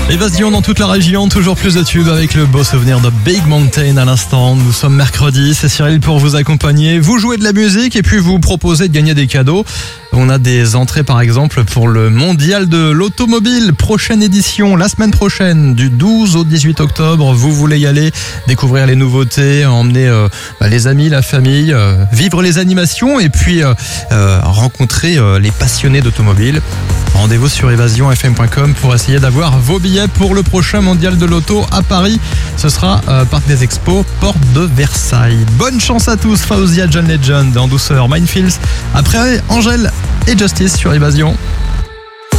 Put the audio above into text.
Évasion dans toute la région, toujours plus de tubes avec le beau souvenir de Big Mountain à l'instant. Nous sommes mercredi, c'est Cyril pour vous accompagner. Vous jouez de la musique et puis vous proposez de gagner des cadeaux. On a des entrées par exemple pour le mondial de l'automobile, prochaine édition, la semaine prochaine, du 12 au 18 octobre. Vous voulez y aller, découvrir les nouveautés, emmener les amis, la famille, vivre les animations et puis rencontrer les passionnés d'automobile. Rendez-vous sur évasionfm.com pour essayer d'avoir vos billets pour le prochain mondial de l'auto à Paris. Ce sera Parc des Expos, porte de Versailles. Bonne chance à tous, Fauzia, John Legend en douceur, Minefields. Après Angèle et Justice sur Évasion.